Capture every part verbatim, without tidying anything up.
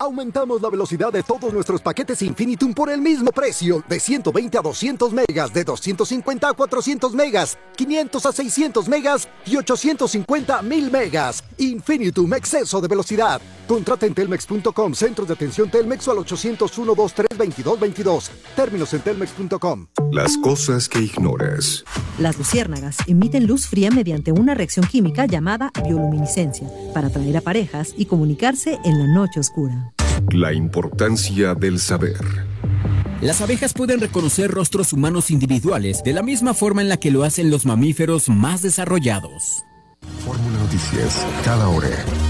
Aumentamos la velocidad de todos nuestros paquetes Infinitum por el mismo precio, de ciento veinte a doscientos megas, de doscientos cincuenta a cuatrocientos megas, quinientos a seiscientos megas y ochocientos cincuenta a mil megas. Infinitum, exceso de velocidad. Contrata en telmex punto com, centros de atención Telmex o al ochocientos uno, veintitrés, veintidós veintidós. Términos en telmex punto com. Las cosas que ignoras. Las luciérnagas emiten luz fría mediante una reacción química llamada bioluminiscencia para atraer a parejas y comunicarse en la noche oscura. La importancia del saber. Las abejas pueden reconocer rostros humanos individuales de la misma forma en la que lo hacen los mamíferos más desarrollados. Fórmula Noticias, cada hora.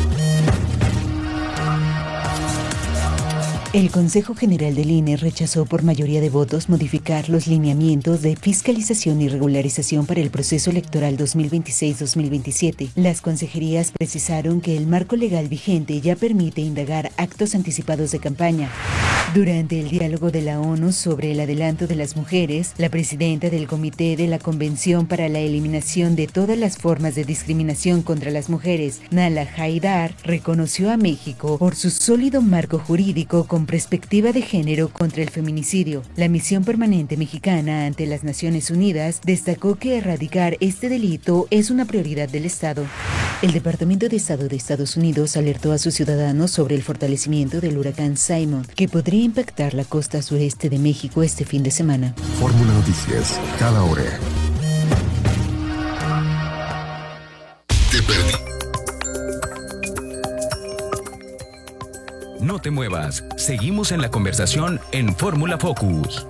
El Consejo General del I N E rechazó por mayoría de votos modificar los lineamientos de fiscalización y regularización para el proceso electoral dos mil veintiséis dos mil veintisiete. Las consejerías precisaron que el marco legal vigente ya permite indagar actos anticipados de campaña. Durante el diálogo de la ONU sobre el adelanto de las mujeres, la presidenta del Comité de la Convención para la Eliminación de todas las formas de discriminación contra las mujeres, Nala Haidar, reconoció a México por su sólido marco jurídico con perspectiva de género contra el feminicidio. La misión permanente mexicana ante las Naciones Unidas destacó que erradicar este delito es una prioridad del Estado. El Departamento de Estado de Estados Unidos alertó a sus ciudadanos sobre el fortalecimiento del huracán Simon, que podría impactar la costa sureste de México este fin de semana. Fórmula Noticias, cada hora. Te perdí. No te muevas, seguimos en la conversación en Fórmula Focus.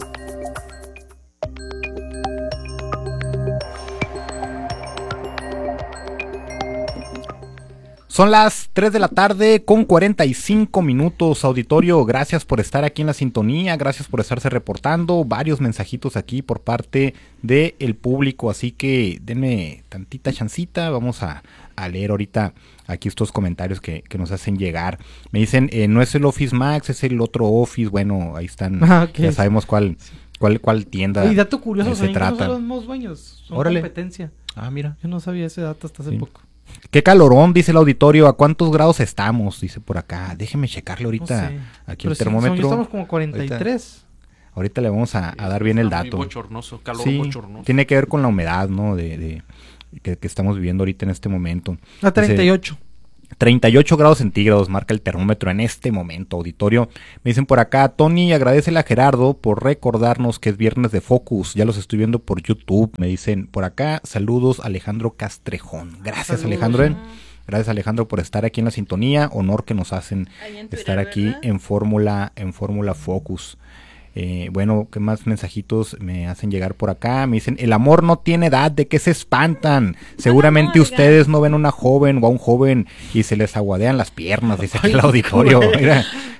Son las tres de la tarde con cuarenta y cinco minutos, auditorio. Gracias por estar aquí en la sintonía, gracias por estarse reportando. Varios mensajitos aquí por parte del público, así que denme tantita chancita. Vamos a, a leer ahorita aquí estos comentarios que, que nos hacen llegar. Me dicen, eh, no es el Office Max, es el otro Office. Bueno, ahí están, ah, okay. Ya sabemos cuál, cuál, cuál tienda. Y dato curioso, se trata. No son los mismos dueños, son Órale. Competencia. Ah, mira. Yo no sabía ese dato hasta hace sí. poco. Qué calorón, dice el auditorio. ¿A cuántos grados estamos? Dice por acá. Déjeme checarle ahorita. No sé. Aquí Pero el termómetro. Sí, estamos como cuarenta y tres. Ahorita, ahorita le vamos a, a dar bien el dato. Muy bochornoso, calor sí, bochornoso. Tiene que ver con la humedad, ¿no? De, de que, que estamos viviendo ahorita en este momento. A treinta y ocho. Dice, treinta y ocho grados centígrados marca el termómetro en este momento, auditorio. Me dicen por acá, Tony, agradecele a Gerardo por recordarnos que es viernes de Focus. Ya los estoy viendo por YouTube. Me dicen por acá, saludos Alejandro Castrejón. Gracias, saludos, Alejandro. ¿eh? Gracias, Alejandro, por estar aquí en la sintonía. Honor que nos hacen Twitter, estar aquí, ¿verdad? en Fórmula en Fórmula Focus. Eh, bueno, ¿qué más mensajitos me hacen llegar por acá? Me dicen, el amor no tiene edad, ¿de qué se espantan? Seguramente no, no, ustedes no ven a una joven o a un joven y se les aguadean las piernas, dice aquí el auditorio. Mira,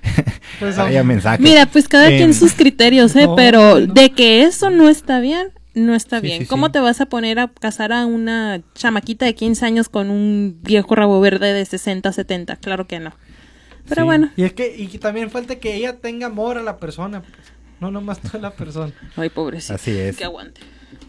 pues, vaya mensaje. Mira, pues cada eh, quien sus criterios, ¿eh? No, pero no. de que eso no está bien, no está sí, bien. Sí, ¿Cómo sí. te vas a poner a casar a una chamaquita de quince años con un viejo rabo verde de sesenta, setenta? Claro que no. Pero sí. bueno. Y es que y también falta que ella tenga amor a la persona. No, nomás toda la persona. Ay, pobrecito. Así es. Que aguante.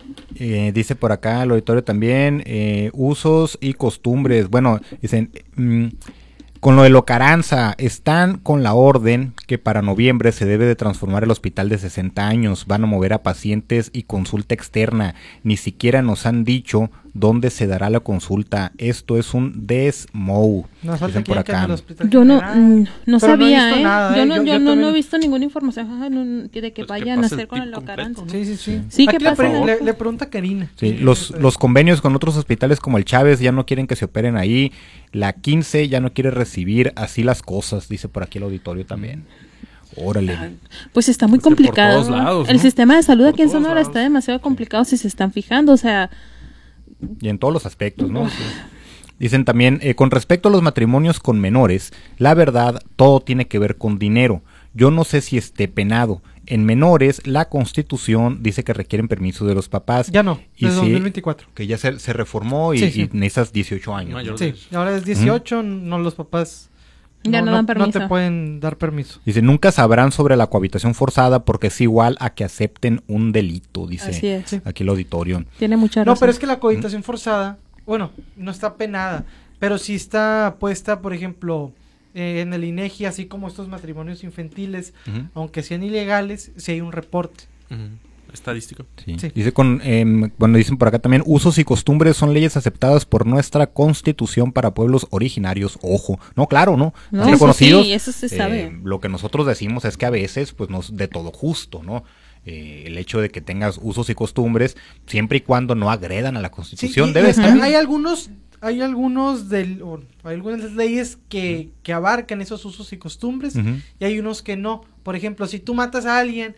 Eh, dice por acá el auditorio también, eh, usos y costumbres. Bueno, dicen, mmm, con lo de Locaranza, están con la orden que para noviembre se debe de transformar el hospital de sesenta años. Van a mover a pacientes y consulta externa. Ni siquiera nos han dicho dónde se dará la consulta. Esto es un desmow. Nos falta por acá. Yo no, mm, no sabía, no ¿eh? Nada, yo ¿eh? no, yo, yo, yo no, también... no he visto ninguna información ajá, no, de que pues vayan que a hacer el con el completo, Locaranza. ¿no? Sí, sí, sí. Sí, ¿qué pasa? Le, le, le pregunta a Karina. Sí, sí, los, los convenios con otros hospitales como el Chávez ya no quieren que se operen ahí. La quince ya no quiere recibir, así las cosas, dice por aquí el auditorio también. Órale. Pues está muy pues complicado. ¿no? Lados, el ¿no? sistema de salud por aquí en Sonora lados. Está demasiado complicado si se están fijando, o sea... Y en todos los aspectos, ¿no? Sí. Dicen también, eh, con respecto a los matrimonios con menores, la verdad, todo tiene que ver con dinero. Yo no sé si esté penado. En menores, la Constitución dice que requieren permiso de los papás. Ya no, y desde sí, dos mil veinticuatro. Que ya se, se reformó y, sí, sí. y necesitas dieciocho años. ¿no? Sí, ahora es dieciocho, ¿Mm? no los papás... Ya no, no dan permiso. No te pueden dar permiso. Dice, nunca sabrán sobre la cohabitación forzada porque es igual a que acepten un delito, dice Así es. aquí el auditorio. Tiene mucha razón. No, pero es que la cohabitación ¿Mm? forzada, bueno, no está penada, pero sí está puesta, por ejemplo, eh, en el INEGI, así como estos matrimonios infantiles, Ujú. aunque sean ilegales, si hay un reporte. Ujú. Estadístico. Sí. Sí. Dice con, eh, bueno, dicen por acá también, usos y costumbres son leyes aceptadas por nuestra Constitución para pueblos originarios. Ojo, no, claro, ¿no? No, Están eso reconocidos. sí, eso se sabe. Lo que nosotros decimos es que a veces, pues, no es de todo justo, ¿no? Eh, el hecho de que tengas usos y costumbres, siempre y cuando no agredan a la Constitución, Sí, y- debe y estar bien. hay algunos, hay algunos del, o hay algunas leyes que, que abarcan esos usos y costumbres, Ujú. y hay unos que no. Por ejemplo, si tú matas a alguien,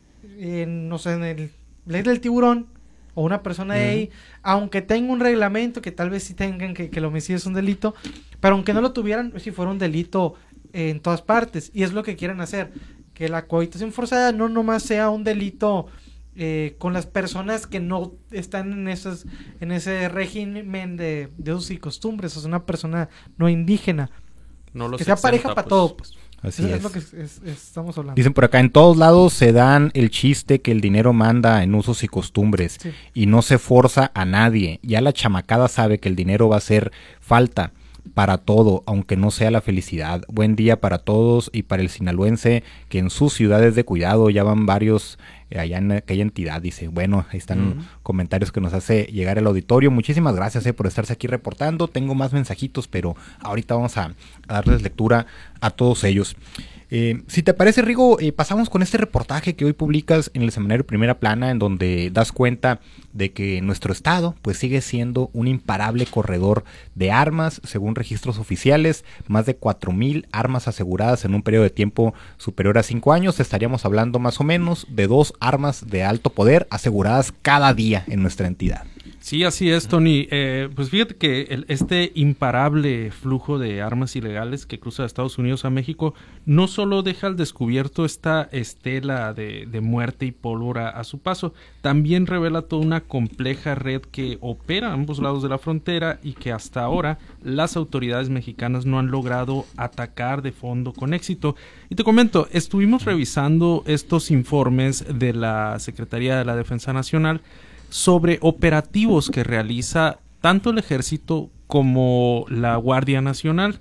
en, no sé, en el ley del tiburón, o una persona de ahí, aunque tenga un reglamento, que tal vez sí tengan que, que el homicidio es un delito, pero aunque no lo tuvieran, si fuera un delito en todas partes, y es lo que quieren hacer, que la cohabitación forzada no nomás sea un delito eh, con las personas que no están en esos, en ese régimen de, de usos y costumbres, o sea, una persona no indígena, No los que sea pareja exenta, para pues. todo, pues. Así Eso es es. lo que es- es- es- estamos hablando. Dicen por acá, en todos lados se dan el chiste que el dinero manda en usos y costumbres Sí. y no se forza a nadie. Ya la chamacada sabe que el dinero va a ser falta para todo, aunque no sea la felicidad. Buen día para todos y para el sinaloense que en sus ciudades de cuidado ya van varios eh, allá en aquella entidad. Dice, bueno, ahí están Ujú. comentarios que nos hace llegar el auditorio. Muchísimas gracias eh, por estarse aquí reportando. Tengo más mensajitos, pero ahorita vamos a, a darles lectura a todos ellos. Eh, si te parece, Rigo, eh, pasamos con este reportaje que hoy publicas en el semanario Primera Plana, en donde das cuenta de que nuestro estado pues sigue siendo un imparable corredor de armas. Según registros oficiales, más de cuatro mil armas aseguradas en un periodo de tiempo superior a cinco años. Estaríamos hablando más o menos de dos armas de alto poder aseguradas cada día en nuestra entidad. Sí, así es, Tony. Eh, pues fíjate que el- este imparable flujo de armas ilegales que cruza de Estados Unidos a México no solo deja al descubierto esta estela de, de muerte y pólvora a su paso, también revela toda una compleja red que opera a ambos lados de la frontera y que hasta ahora las autoridades mexicanas no han logrado atacar de fondo con éxito. Y te comento, estuvimos revisando estos informes de la Secretaría de la Defensa Nacional sobre operativos que realiza tanto el Ejército como la Guardia Nacional.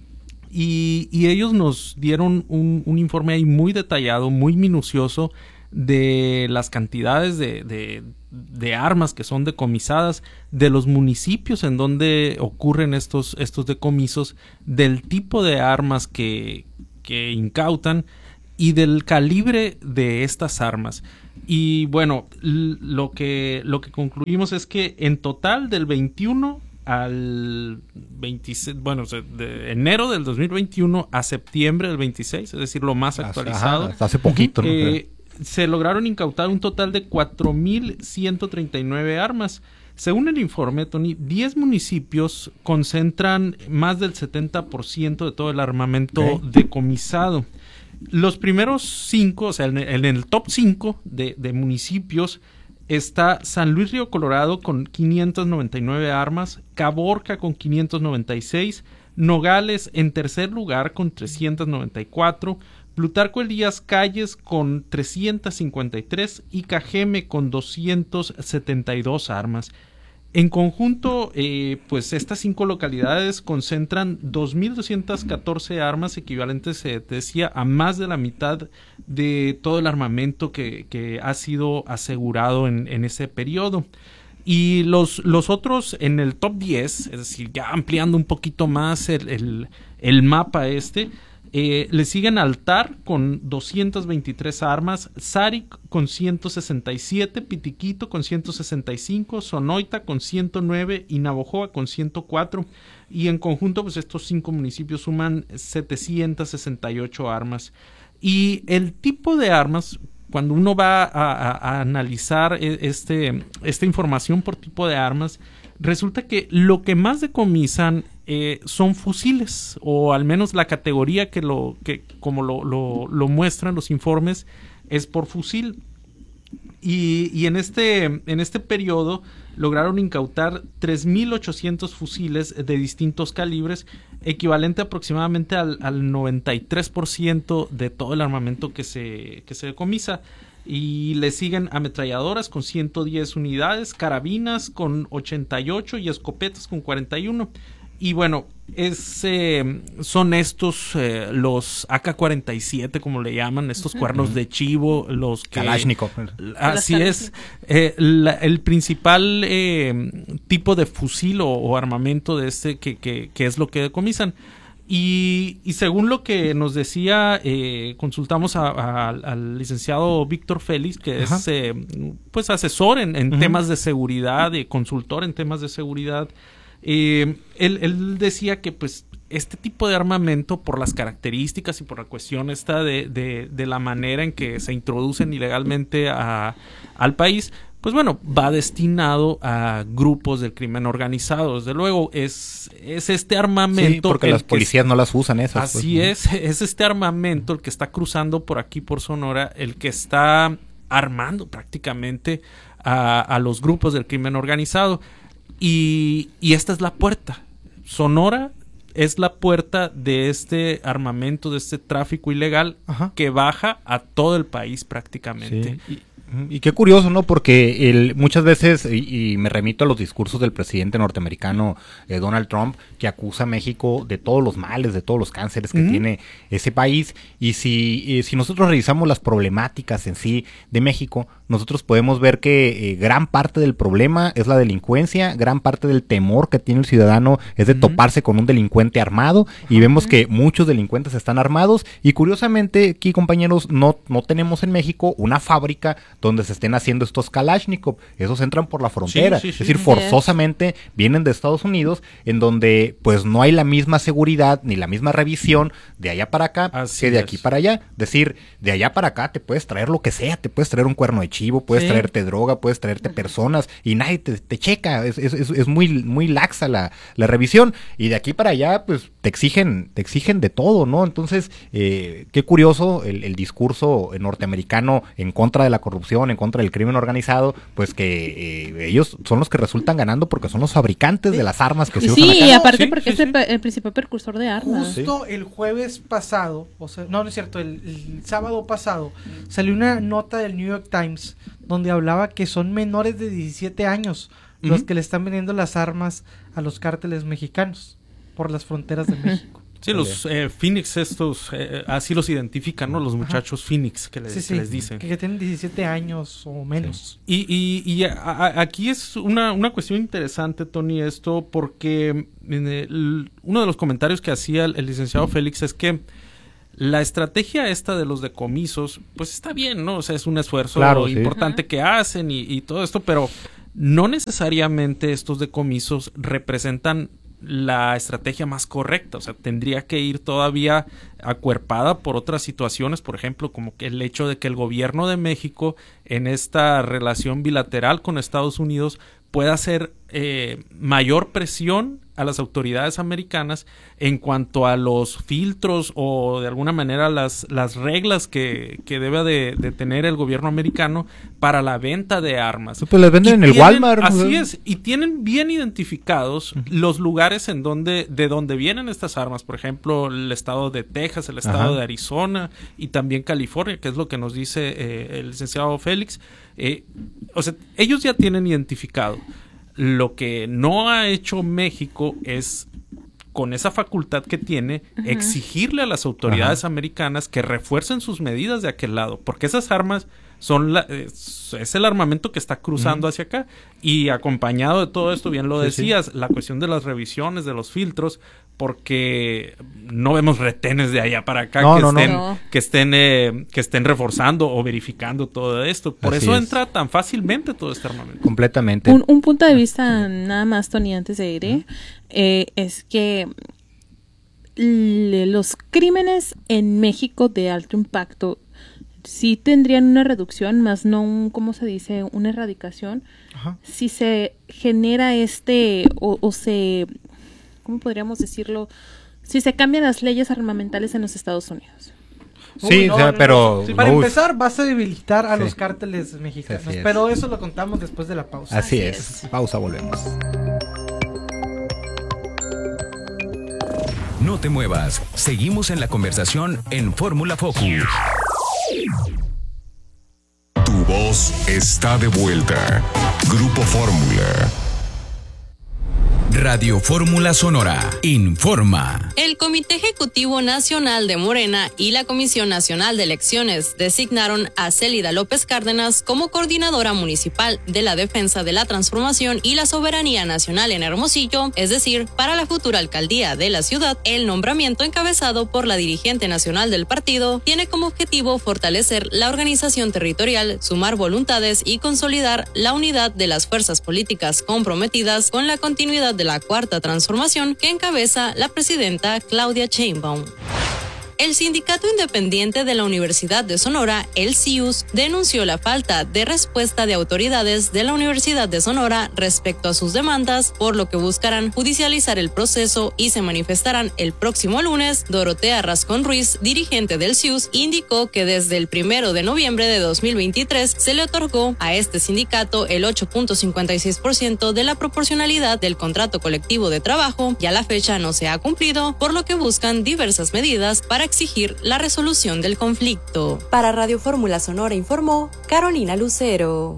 Y, y ellos nos dieron un, un informe ahí muy detallado, muy minucioso, de las cantidades de, de, de armas que son decomisadas, de los municipios en donde ocurren estos, estos decomisos, del tipo de armas que, que incautan y del calibre de estas armas. Y bueno, l- lo que, lo que concluimos es que en total del veintiuno al veintiséis, bueno, o sea, de enero del dos mil veintiuno a septiembre del veintiséis, es decir, lo más actualizado, Ajá, hasta hace poquito, ¿no? eh, se lograron incautar un total de cuatro mil ciento treinta y nueve armas. Según el informe, Tony, diez municipios concentran más del setenta por ciento de todo el armamento Ok. decomisado. Los primeros cinco, o sea, en el, en el top cinco de, de municipios está San Luis Río Colorado con quinientas noventa y nueve armas, Caborca con quinientas noventa y seis, Nogales en tercer lugar con trescientas noventa y cuatro, Plutarco Elías Calles con trescientas cincuenta y tres y Cajeme con doscientas setenta y dos armas. En conjunto, eh, pues estas cinco localidades concentran dos mil doscientas catorce armas equivalentes, se decía, a más de la mitad de todo el armamento que, que ha sido asegurado en, en ese periodo. Y los, los otros en el top diez, es decir, ya ampliando un poquito más el, el, el mapa este, Eh, le siguen Altar con doscientas veintitrés armas, Sáric con ciento sesenta y siete, Pitiquito con ciento sesenta y cinco, Sonoita con ciento nueve y Navojoa con ciento cuatro. Y en conjunto, pues estos cinco municipios suman setecientas sesenta y ocho armas. Y el tipo de armas, cuando uno va a, a, a analizar este, esta información por tipo de armas, resulta que lo que más decomisan eh, son fusiles, o al menos la categoría que lo que como lo, lo, lo muestran los informes es por fusil. Y, y en este en este periodo lograron incautar tres mil ochocientos fusiles de distintos calibres, equivalente aproximadamente al, al noventa y tres por ciento de todo el armamento que se, que se decomisa. Y le siguen ametralladoras con ciento diez unidades, carabinas con ochenta y ocho y escopetas con cuarenta y uno. Y bueno, es, eh, son estos eh, los A K cuarenta y siete, como le llaman, estos uh-huh. cuernos de chivo, los que... Kalashnikov. Así es. Eh, la, el principal eh, tipo de fusil o, o armamento de este que, que, que es lo que decomisan. Y, y según lo que nos decía, eh, consultamos a, a, al licenciado Víctor Félix, que Ajá. es eh, pues asesor en, en uh-huh. temas de seguridad y consultor en temas de seguridad. Eh, él, él decía que pues este tipo de armamento, por las características y por la cuestión esta de, de, de la manera en que se introducen ilegalmente a, al país, pues bueno, va destinado a grupos del crimen organizado. Desde luego, es, es este armamento... Sí, porque las policías es, no las usan esas. Así pues, es, es este armamento el que está cruzando por aquí, por Sonora, el que está armando prácticamente a, a los grupos del crimen organizado. Y, y esta es la puerta. Sonora es la puerta de este armamento, de este tráfico ilegal Ajá. que baja a todo el país prácticamente. Sí. Y, y qué curioso, ¿no? Porque el, muchas veces, y, y me remito a los discursos del presidente norteamericano eh, Donald Trump, que acusa a México de todos los males, de todos los cánceres que uh-huh. tiene ese país. Y si, eh, si nosotros revisamos las problemáticas en sí de México, nosotros podemos ver que eh, gran parte del problema es la delincuencia, gran parte del temor que tiene el ciudadano es de uh-huh. toparse con un delincuente armado, uh-huh. y vemos que muchos delincuentes están armados, y curiosamente aquí, compañeros, no, no tenemos en México una fábrica donde se estén haciendo estos Kalashnikov. Esos entran por la frontera, sí, sí, sí. es decir, forzosamente vienen de Estados Unidos, en donde pues no hay la misma seguridad ni la misma revisión de allá para acá Así que de es. aquí para allá. Es decir, de allá para acá te puedes traer lo que sea, te puedes traer un cuerno de chivo, puedes sí. traerte droga, puedes traerte personas y nadie te, te checa, es, es, es muy, muy laxa la, la revisión, y de aquí para allá pues te exigen, te exigen de todo, ¿no? Entonces, eh, qué curioso el, el discurso norteamericano en contra de la corrupción, en contra del crimen organizado, pues que eh, ellos son los que resultan ganando porque son los fabricantes sí. de las armas que se sí, usan acá. Y aparte sí, porque sí, es sí. El, el principal precursor de armas. Justo sí. el jueves pasado, o sea, no, no es cierto, el, el sábado pasado, salió una nota del New York Times donde hablaba que son menores de diecisiete años uh-huh. los que le están vendiendo las armas a los cárteles mexicanos por las fronteras de México. Sí, los eh, Phoenix estos, eh, así los identifican, ¿no? Los muchachos Ajá. Phoenix que les, sí, sí, que les dicen. Que, que tienen diecisiete años o menos. Sí. Y, y, y a, a, aquí es una, una cuestión interesante, Tony, esto, porque el, uno de los comentarios que hacía el, el licenciado Félix es que la estrategia esta de los decomisos, pues está bien, ¿no? O sea, es un esfuerzo claro, importante sí. que hacen y, y todo esto, pero no necesariamente estos decomisos representan la estrategia más correcta. O sea, tendría que ir todavía acuerpada por otras situaciones, por ejemplo, como que el hecho de que el gobierno de México en esta relación bilateral con Estados Unidos pueda hacer eh, mayor presión a las autoridades americanas en cuanto a los filtros o de alguna manera las, las reglas que, que debe de, de tener el gobierno americano para la venta de armas. Pues las venden y en tienen, el Walmart. Así ¿no? es, y tienen bien identificados uh-huh. los lugares en donde, de donde vienen estas armas, por ejemplo, el estado de Texas, el estado Ajá. de Arizona y también California, que es lo que nos dice eh, el licenciado Félix. Eh, o sea, ellos ya tienen identificado. Lo que no ha hecho México es, con esa facultad que tiene, uh-huh. exigirle a las autoridades Ajá. americanas que refuercen sus medidas de aquel lado, porque esas armas son la, es, es el armamento que está cruzando uh-huh. hacia acá, y acompañado de todo esto, bien lo sí, decías, sí. la cuestión de las revisiones, de los filtros, porque no vemos retenes de allá para acá no, que, no, estén, no. que estén eh, que estén reforzando o verificando todo esto. Por Así eso es. entra tan fácilmente todo este armamento. Completamente. Un, un punto de vista nada más, Tony, antes de ir, ¿eh? Eh, es que le, los crímenes en México de alto impacto sí tendrían una reducción, más no un, ¿cómo se dice? Una erradicación. Ajá. Si se genera este o, o se... ¿Cómo podríamos decirlo? Si se cambian las leyes armamentales en los Estados Unidos. Sí, Uy, no, o sea, no, pero... No. Sí, para no, empezar, vas a debilitar a sí. los cárteles mexicanos. Pero eso lo contamos después de la pausa. Así, Así es. es. Pausa, volvemos. No te muevas. Seguimos en la conversación en Fórmula Focus. Tu voz está de vuelta. Grupo Fórmula. Radio Fórmula Sonora informa. El Comité Ejecutivo Nacional de Morena y la Comisión Nacional de Elecciones designaron a Célida López Cárdenas como coordinadora municipal de la defensa de la transformación y la soberanía nacional en Hermosillo, es decir, para la futura alcaldía de la ciudad. El nombramiento, encabezado por la dirigente nacional del partido, tiene como objetivo fortalecer la organización territorial, sumar voluntades y consolidar la unidad de las fuerzas políticas comprometidas con la continuidad de la Cuarta Transformación que encabeza la presidenta Claudia Sheinbaum. El Sindicato Independiente de la Universidad de Sonora, el C I U S, denunció la falta de respuesta de autoridades de la Universidad de Sonora respecto a sus demandas, por lo que buscarán judicializar el proceso y se manifestarán el próximo lunes. Dorotea Rascón Ruiz, dirigente del C I U S, indicó que desde el primero de noviembre de dos mil veintitrés se le otorgó a este sindicato el ocho punto cincuenta y seis por ciento de la proporcionalidad del contrato colectivo de trabajo y a la fecha no se ha cumplido, por lo que buscan diversas medidas para exigir la resolución del conflicto. Para Radio Fórmula Sonora informó Carolina Lucero.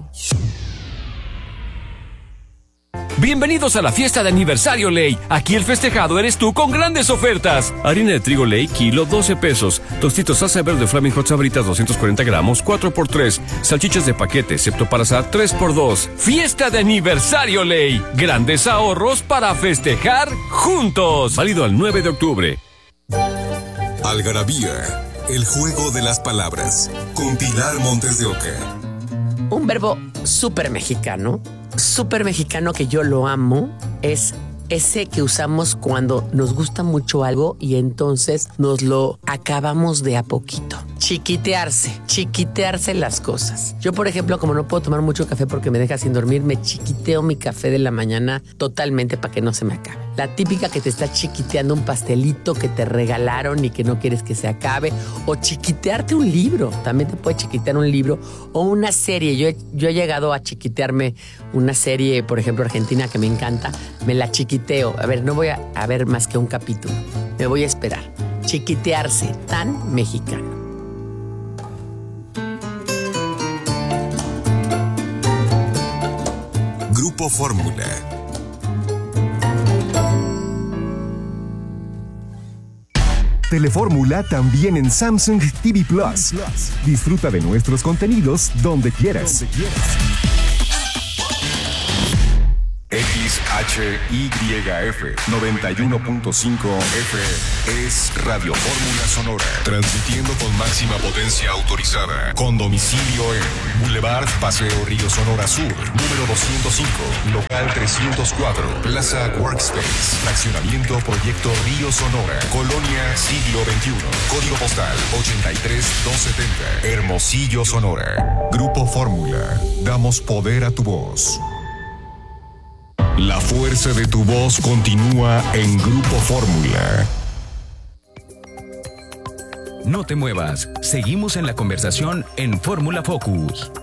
Bienvenidos a la fiesta de aniversario Ley. Aquí el festejado eres tú con grandes ofertas. Harina de trigo Ley, kilo, doce pesos. Tostitos salsa verde Flaming Hot Sabritas, doscientos cuarenta gramos, cuatro por tres. Salchichas de paquete, excepto para asar, tres por dos. Fiesta de aniversario Ley. Grandes ahorros para festejar juntos. Válido al nueve de octubre. Algarabía, el juego de las palabras, con Pilar Montes de Oca. Un verbo súper mexicano, súper mexicano que yo lo amo, es ese que usamos cuando nos gusta mucho algo y entonces nos lo acabamos de a poquito. Chiquitearse, chiquitearse las cosas. Yo, por ejemplo, como no puedo tomar mucho café porque me deja sin dormir, me chiquiteo mi café de la mañana totalmente para que no se me acabe. La típica que te está chiquiteando un pastelito que te regalaron y que no quieres que se acabe. O chiquitearte un libro. También te puede chiquitear un libro o una serie. Yo he, yo he llegado a chiquitearme una serie, por ejemplo, argentina que me encanta. Me la chiquiteo. A ver, no voy a, a ver más que un capítulo. Me voy a esperar. Chiquitearse, tan mexicano. Grupo Fórmula. Telefórmula también en Samsung T V Plus. Disfruta de nuestros contenidos donde quieras. Donde quieras. X H Y F noventa y uno punto cinco F M es Radio Fórmula Sonora, transmitiendo con máxima potencia autorizada, con domicilio en Boulevard Paseo Río Sonora Sur, número doscientos cinco, local trescientos cuatro, Plaza Workspace, fraccionamiento Proyecto Río Sonora, Colonia Siglo veintiuno, código postal ochenta y tres mil doscientos setenta, Hermosillo, Sonora. Grupo Fórmula, damos poder a tu voz. La fuerza de tu voz continúa en Grupo Fórmula. No te muevas, seguimos en la conversación en Fórmula Focus.